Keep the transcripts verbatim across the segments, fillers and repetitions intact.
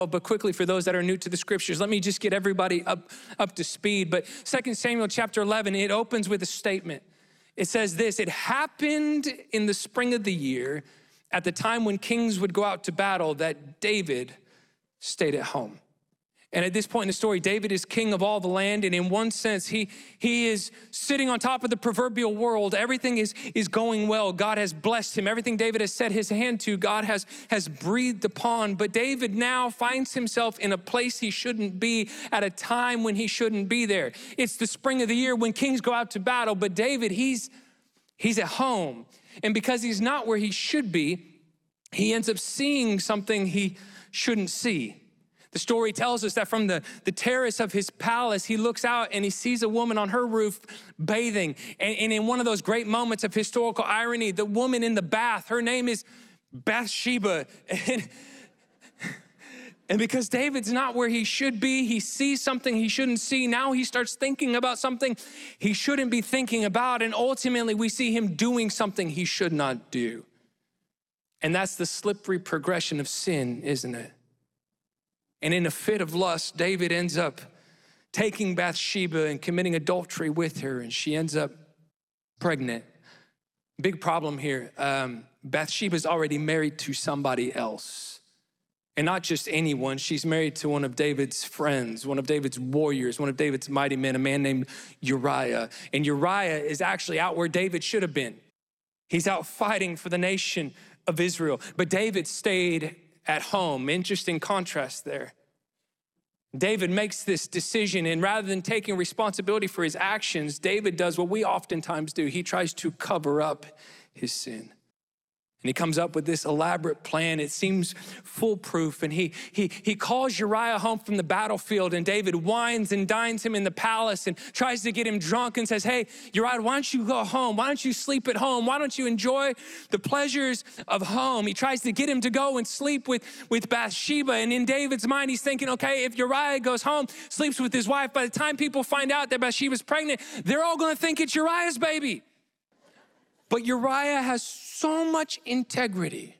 But quickly, for those that are new to the scriptures, let me just get everybody up, up to speed. But Second Samuel chapter eleven, it opens with a statement. It says this: it happened in the spring of the year, at the time when kings would go out to battle, that David stayed at home. And at this point in the story, David is king of all the land. And in one sense, he, he is sitting on top of the proverbial world. Everything is, is going well. God has blessed him. Everything David has set his hand to, God has, has breathed upon. But David now finds himself in a place he shouldn't be at a time when he shouldn't be there. It's the spring of the year when kings go out to battle. But David, he's, he's at home. And because he's not where he should be, he ends up seeing something he shouldn't see. The story tells us that from the, the terrace of his palace, he looks out and he sees a woman on her roof bathing. And, and in one of those great moments of historical irony, the woman in the bath, her name is Bathsheba. And, and because David's not where he should be, he sees something he shouldn't see. Now he starts thinking about something he shouldn't be thinking about. And ultimately, we see him doing something he should not do. And that's the slippery progression of sin, isn't it? And in a fit of lust, David ends up taking Bathsheba and committing adultery with her, and she ends up pregnant. Big problem here. Um, Bathsheba's already married to somebody else. And not just anyone. She's married to one of David's friends, one of David's warriors, one of David's mighty men, a man named Uriah. And Uriah is actually out where David should have been. He's out fighting for the nation of Israel. But David stayed at home. Interesting contrast there. David makes this decision, and rather than taking responsibility for his actions, David does what we oftentimes do. He tries to cover up his sin. And he comes up with this elaborate plan. It seems foolproof. And he, he, he calls Uriah home from the battlefield, and David wines and dines him in the palace and tries to get him drunk and says, hey, Uriah, why don't you go home? Why don't you sleep at home? Why don't you enjoy the pleasures of home? He tries to get him to go and sleep with, with Bathsheba. And in David's mind, he's thinking, okay, if Uriah goes home, sleeps with his wife, by the time people find out that Bathsheba's pregnant, they're all gonna think it's Uriah's baby. But Uriah has so much integrity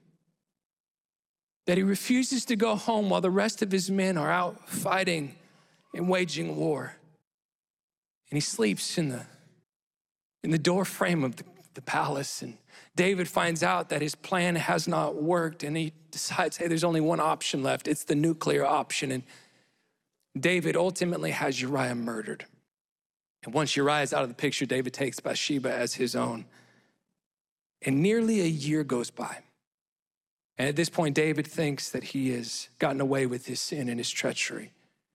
that he refuses to go home while the rest of his men are out fighting and waging war. And he sleeps in the, in the door frame of the, the palace. And David finds out that his plan has not worked, and he decides, hey, there's only one option left. It's the nuclear option. And David ultimately has Uriah murdered. And once Uriah is out of the picture, David takes Bathsheba as his own. And nearly a year goes by. And at this point, David thinks that he has gotten away with his sin and his treachery.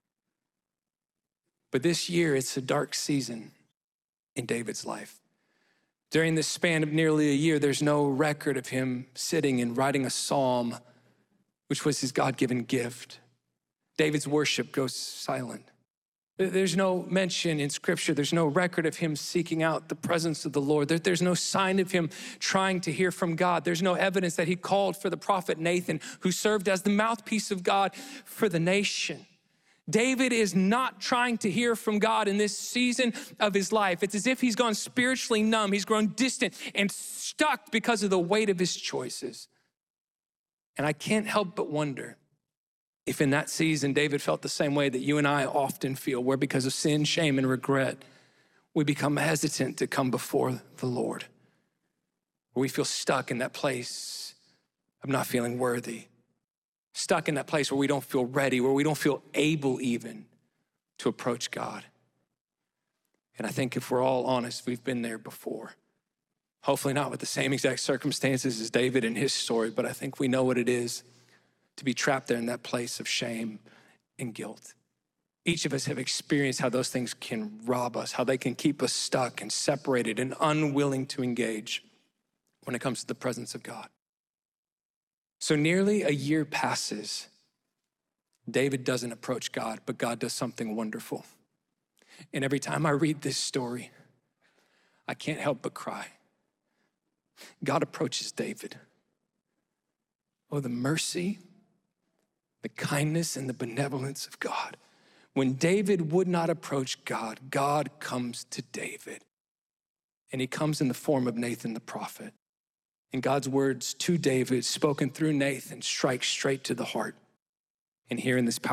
But this year, it's a dark season in David's life. During this span of nearly a year, there's no record of him sitting and writing a psalm, which was his God-given gift. David's worship goes silent. There's no mention in scripture. There's no record of him seeking out the presence of the Lord. There's no sign of him trying to hear from God. There's no evidence that he called for the prophet Nathan, who served as the mouthpiece of God for the nation. David is not trying to hear from God in this season of his life. It's as if he's gone spiritually numb. He's grown distant and stuck because of the weight of his choices. And I can't help but wonder if in that season, David felt the same way that you and I often feel, where because of sin, shame, and regret, we become hesitant to come before the Lord. Where we feel stuck in that place of not feeling worthy. Stuck in that place where we don't feel ready, where we don't feel able even to approach God. And I think if we're all honest, we've been there before. Hopefully not with the same exact circumstances as David in his story, but I think we know what it is to be trapped there in that place of shame and guilt. Each of us have experienced how those things can rob us, how they can keep us stuck and separated and unwilling to engage when it comes to the presence of God. So nearly a year passes. David doesn't approach God, but God does something wonderful. And every time I read this story, I can't help but cry. God approaches David. Oh, the mercy, the kindness, and the benevolence of God. When David would not approach God, God comes to David. And he comes in the form of Nathan the prophet. And God's words to David, spoken through Nathan, strike straight to the heart. and hearing this power.